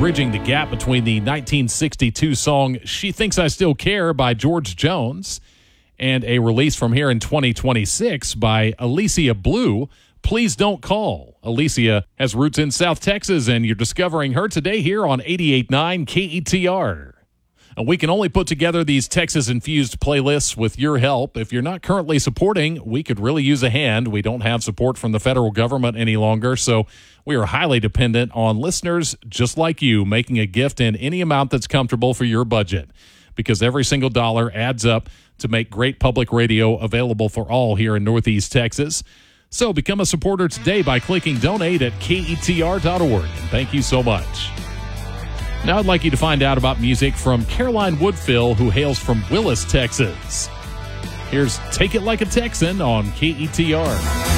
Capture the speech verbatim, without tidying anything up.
bridging the gap between the nineteen sixty-two song She Thinks I Still Care by George Jones and a release from here in twenty twenty-six by Alicia Blue, Please Don't Call. Alicia has roots in South Texas, and you're discovering her today here on eighty-eight point nine K E T R. And we can only put together these Texas-infused playlists with your help. If you're not currently supporting, we could really use a hand. We don't have support from the federal government any longer, so we are highly dependent on listeners just like you making a gift in any amount that's comfortable for your budget, because every single dollar adds up to make great public radio available for all here in Northeast Texas. So become a supporter today by clicking donate at K E T R dot org. And thank you so much. Now I'd like you to find out about music from Caroline Woodfill, who hails from Willis, Texas. Here's Take It Like a Texan on K E T R.